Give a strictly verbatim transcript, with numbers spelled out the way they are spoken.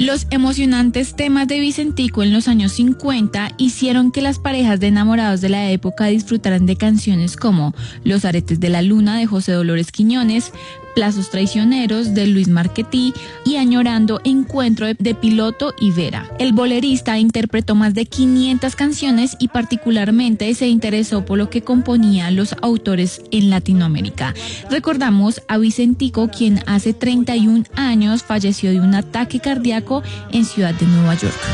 Los emocionantes temas de Vicentico en los años cincuenta hicieron que las parejas de enamorados de la época disfrutaran de canciones como Los aretes de la luna de José Dolores Quiñones, Plazos traicioneros de Luis Marchetti y Añorando Encuentro de Piloto y Vera. El bolerista interpretó más de quinientas canciones y particularmente se interesó por lo que componían los autores en Latinoamérica. Recordamos a Vicentico, quien hace treinta y un años falleció de un ataque cardíaco en Ciudad de Nueva York.